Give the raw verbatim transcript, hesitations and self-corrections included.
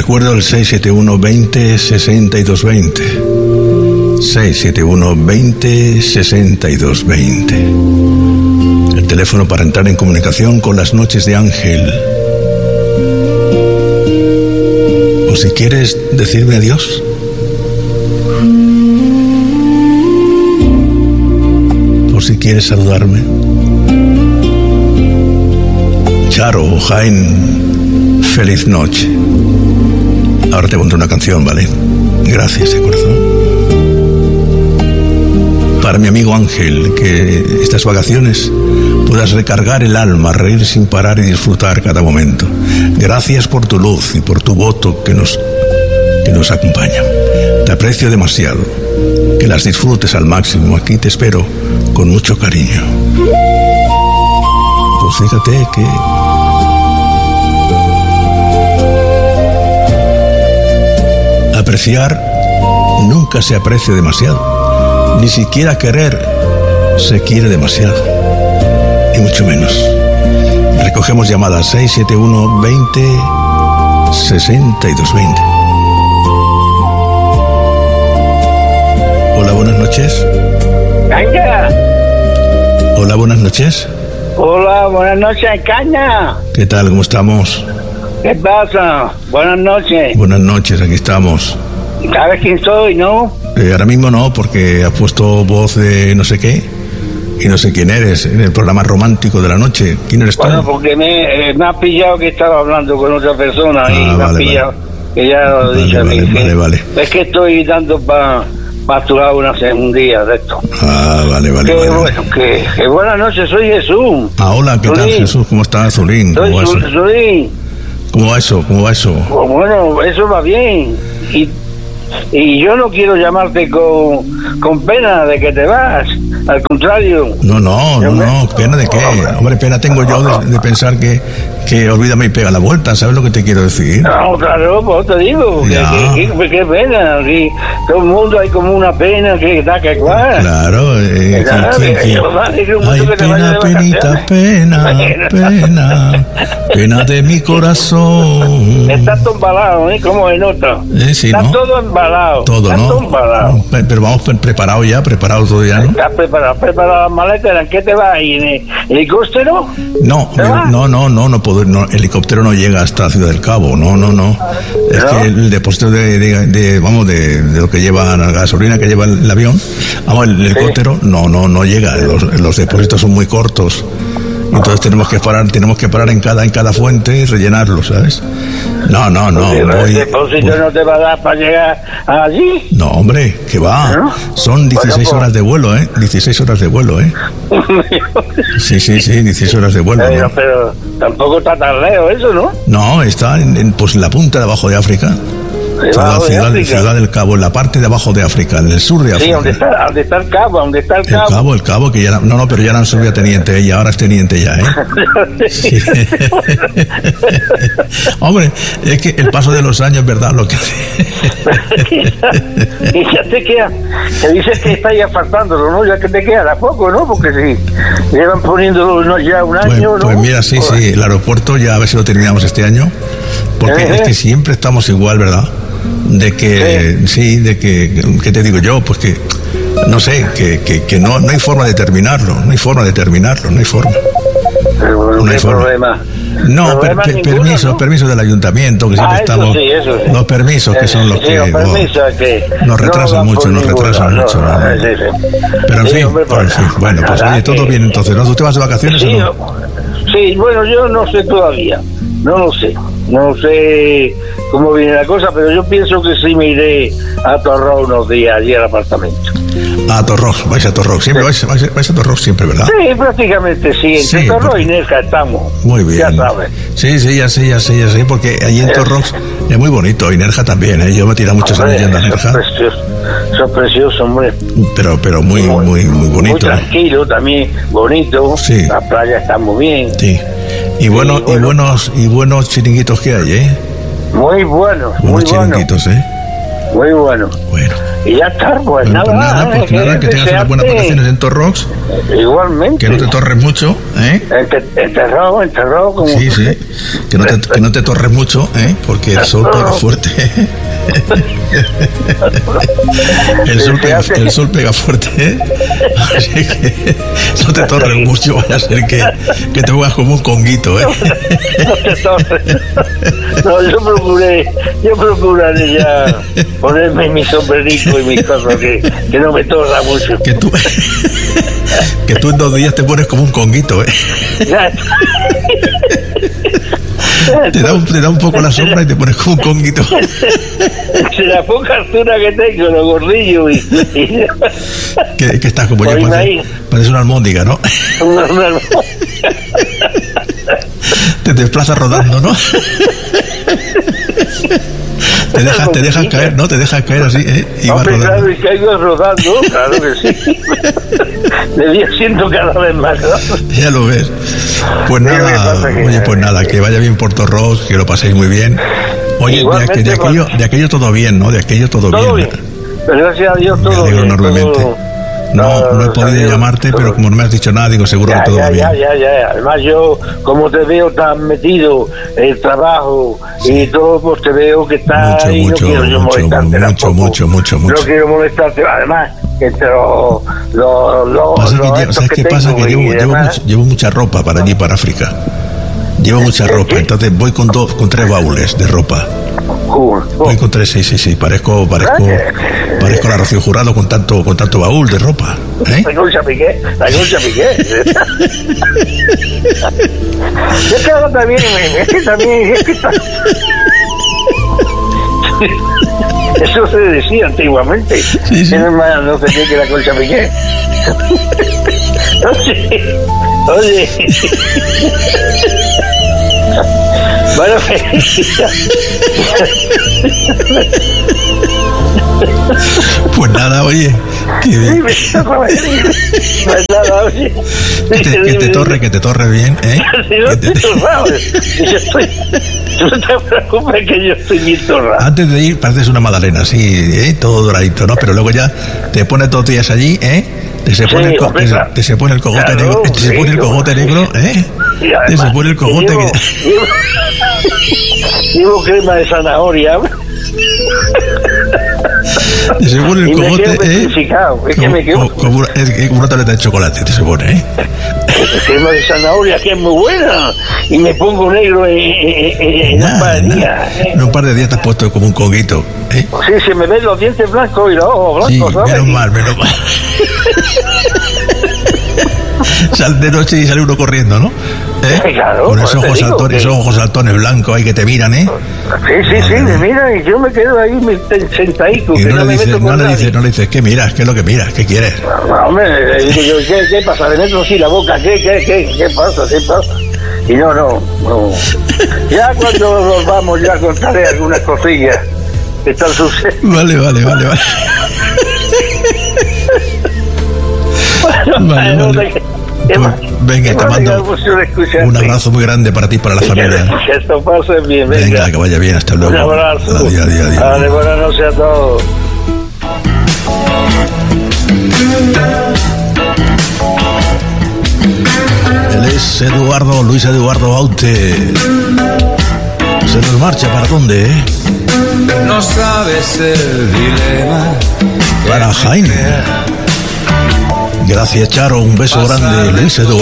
recuerdo el seis siete uno veinte sesenta y dos veinte. seis siete uno veinte sesenta y dos veinte. El teléfono para entrar en comunicación con las noches de Ángel. O si quieres decirme adiós. O si quieres saludarme. Charo, Jaén, feliz noche. Ahora te pondré una canción, ¿vale? Gracias, de corazón. Para mi amigo Ángel, que estas vacaciones puedas recargar el alma, reír sin parar y disfrutar cada momento. Gracias por tu luz y por tu voto que nos, que nos acompaña. Te aprecio demasiado. Que las disfrutes al máximo. Aquí te espero con mucho cariño. Pues fíjate que... apreciar nunca se aprecia demasiado. Ni siquiera querer se quiere demasiado. Y mucho menos. Recogemos llamadas seis siete uno veinte sesenta y dos veinte. Hola, buenas noches. Caña. Hola, buenas noches. Hola, buenas noches, Caña. ¿Qué tal? ¿Cómo estamos? ¿Qué pasa? Buenas noches. Buenas noches, aquí estamos. ¿Sabes quién soy, no? Eh, ahora mismo no, porque has puesto voz de no sé qué y no sé quién eres en el programa romántico de la noche. ¿Quién eres tú? Bueno, porque me, eh, me has pillado que estaba hablando con otra persona Ah, y me vale, has pillado vale. que ya lo he Vale, dicho a mí. vale, sí. vale, vale. Es que estoy dando para pasturar una, un día de esto. Ah, vale, vale, que vale. bueno, que, que buenas noches, soy Jesús. Ah, hola, ¿qué tal, Zulín. Jesús? ¿Cómo estás, Zulín? Soy ¿Cómo va eso? Zul- Zulín. ¿Cómo va eso? ¿Cómo va eso? Pues bueno, eso va bien. Y, y yo no quiero llamarte con, con pena de que te vas. Al contrario. No, no, no, no, pena de qué. Hombre, pena tengo yo de, de pensar que, que olvídame y pega la vuelta, ¿sabes lo que te quiero decir? No, claro, pues te digo. Que, Ya. que, que, qué pena. Que todo el mundo hay como una pena que da que cual. Claro, eh, Claro, que- que- que- vale, que un ay, mundo que te vaya pena, de penita, vacaciones. pena, pena, pena de mi corazón. Está todo embalado, ¿eh? Como en otra. Eh, sí, Está ¿no? todo embalado. Todo, Está ¿no? todo embalado. Pe- Pero vamos pre- preparados ya, preparados todo ya, ¿no? ¿Estás preparado? ¿Preparado las maletas? ¿En qué te vas? ¿Y en el helicóptero? No, ¿Te vas? no, no, no, no puedo, no, el helicóptero no llega hasta Ciudad del Cabo, no, no, no. Es ¿No? que el depósito de, de, de, vamos, de, de lo que lleva la gasolina que lleva el, el avión, vamos, el helicóptero, no, no, no llega, los, los depósitos son muy cortos. Entonces tenemos que parar, tenemos que parar en cada, en cada fuente y rellenarlo, ¿sabes? No, no, no. Porque voy- el depósito voy- no te va a dar para llegar allí. no, hombre, que va. ¿No? Son dieciséis Bueno, pues- horas de vuelo, ¿eh? dieciséis horas de vuelo, ¿eh? Sí, sí, sí, dieciséis horas de vuelo. pero, ¿no? pero tampoco está tan lejos eso, ¿no? No, está en, en, pues en la punta de abajo de África. Ciudad, Debajo de ciudad, África. Ciudad del Cabo, en la parte de abajo de África, en el sur de Sí, África. donde está, donde está el cabo, donde está el El cabo. Cabo, el Cabo, que ya... No, no, pero ya la han subido a teniente ella, ahora es teniente ya, ¿eh? Sí. Hombre, es que el paso de los años, ¿verdad? Lo que Y ya te queda, te dices que está ya faltándolo, ¿no? Ya que te queda a poco, ¿no? Porque si llevan poniéndolo ¿no? ya un Pues, año, ¿no? pues mira, sí, sí, el aeropuerto ya a ver si lo terminamos este año, porque Eh, es eh. que siempre estamos igual, ¿verdad? De que, sí, de que, ¿qué te digo yo? Pues que, no sé, que, que, que no, no hay forma de terminarlo, no hay forma de terminarlo, no hay forma. Pero bueno, no ¿qué hay forma. problema? No, per- Problema per- ninguno, permisos, ¿no? permisos del ayuntamiento, que siempre Ah, eso estamos... sí, eso sí. Los permisos que son los Sí, que... los oh, permisos que nos retrasan no van mucho, por nos ningún retrasan lado, mucho. no, ¿no? sí, sí. Pero en Sí, fin, hombre, pero en pues, fin, bueno, pues nada, oye, todo que- bien entonces, ¿no? ¿Tú te vas de vacaciones Sí, o no? no- sí, bueno, yo no sé todavía, no lo sé, no sé cómo viene la cosa, pero yo pienso que sí me iré a Torró unos días allí al apartamento. A Torrox, vais a Torrox, siempre vais, vais, vais a Torrox siempre, ¿verdad? Sí, prácticamente sí, entre Sí, Torró porque- y Nerja estamos. Muy bien. Ya sabes. Sí, sí, ya sé, ya sé, ya sé, porque allí en Torrox es muy bonito, y Nerja también, ¿eh? Yo me he tirado muchos Hombre, años yendo a eso es Nerja, precioso, eso es precioso, hombre. pero, pero muy, muy, muy Muy bonito. ¿eh? tranquilo también, bonito. Sí. La playa está muy bien. Sí. Y, bueno, Sí, y bueno. buenos, y buenos chiringuitos que hay, ¿eh? Muy bueno, muy Buenos bueno. chiringuitos, ¿eh? Muy bueno. Bueno. y ya está, pues bueno, nada. Pues nada, pues eh, nada, que tengas unas buenas vacaciones en Torrox. Igualmente. Que no te torres mucho, ¿eh? Enterrado, enterrado como... Sí, sí, que no te, que no te torres mucho, ¿eh? Porque el sol pega fuerte. El sol pega, el sol pega fuerte, ¿eh? Así que no te torres mucho, vaya a ser que, que te pongas como un conguito, ¿eh? No te torres. No, yo procuré, yo procuraré ya ponerme mi sombrerito y mis cosas, que, que no me torra mucho. Que tú, que tú en dos días te pones como un conguito, ¿eh? Te da, un, te da un poco la sombra y te pones como un conguito. De la poca altura que tengo, los gordillos y... y... Que, que estás como yo, parece, parece una almóndiga, ¿no? Una, una... Te desplazas rodando, ¿no? Te dejas, te dejas caer, ¿no? Te dejas caer así, ¿eh? Y vas rodando. Claro, y caigo rodando, claro que sí. Me voy haciendo cada vez más, ¿no? Ya lo ves. Pues nada, oye, pues nada, que vaya bien Puerto Ross, que lo paséis muy bien. Oye, de, aqu- de aquello, de aquello todo bien, ¿no? De aquello todo, todo bien. bien. Pero gracias a Dios todo me alegro bien. enormemente. Todo... No, no he podido Dios, llamarte, todo. Pero como no me has dicho nada, digo, seguro ya, que todo ya, va bien. Ya, ya, ya. Además yo, como te veo tan metido en el trabajo sí. y todo, pues te veo que estás ahí, mucho, no quiero yo mucho, molestarte mucho, mucho, mucho, mucho. No quiero molestarte, además, entre los... los, los, pasa los que, ¿sabes qué pasa? Que llevo, llevo, mucho, llevo mucha ropa para allí, para África. Llevo mucha ropa, entonces voy con dos, con tres baúles de ropa. Cool. Voy con tres, sí, sí, sí, parezco, parezco, parezco la Rocío Jurado con tanto, con tanto baúl de ropa. ¿Eh? La Concha Piqué, la Concha Piqué. Es que ahora también, es que también, es que también. Eso se decía antiguamente. Sí, sí. Más, no sé qué que la Concha Piqué. Oye, oye. Bueno, pues nada, oye, que, pues nada, oye, que, te, que te torre, que te torre bien, ¿eh? Si no estoy torrado, yo estoy, no te preocupes que yo estoy bien torrado. Antes de ir pareces una magdalena, sí, ¿eh? Todo doradito, ¿no? Pero luego ya te pones dos días allí, ¿eh? Te se pone, sí, el, co- te, te se pone el cogote claro, negro, te se sí, pone el cogote negro, ¿eh? Además, te se pone el cogote llevo, que... llevo, llevo crema de zanahoria. Te se pone el y cogote, me quedo ¿eh? Es que me quedo... Como, como, una, es, como una tableta de chocolate, te se pone, ¿eh? Crema de zanahoria que es muy buena. Y me pongo negro en, en, en nah, un par de días. ¿eh? En un par de días te has puesto como un conguito, ¿eh? Sí, se me ven los dientes blancos y los ojos blancos, sí, ¿sabes? menos mal, menos mal. Sal de noche y sale uno corriendo, ¿no? ¿Eh? Claro, con esos ojos, saltones, que... esos ojos saltones blancos ahí que te miran, ¿eh? Sí, sí, sí, me miran y yo me quedo ahí sentadito. Y no, no, le me dices, meto no, con le nadie. dices, no le dices, ¿qué miras? ¿Qué es lo que miras? ¿Qué quieres? No, hombre, le digo yo, ¿qué, ¿qué pasa? Le meto así la boca, ¿qué, qué, qué, qué pasa? ¿Qué pasa? Y no, no, no. Ya cuando nos vamos, ya contaré algunas cosillas que están sucediendo. Vale, vale, vale, vale. Bueno, vale, no, vale. Pues, venga, te mando un abrazo muy grande para ti y para la familia. Que esto pase bien, venga. Venga, que vaya bien, hasta luego. Un abrazo. Adiós, adiós, adiós. Vale, buenas noches a todos. Él es Eduardo, Luis Eduardo Aute. Se nos marcha, ¿para dónde, eh? No sabes el dilema. Para Jaime. Gracias, Charo, un beso grande, Luis Eduardo.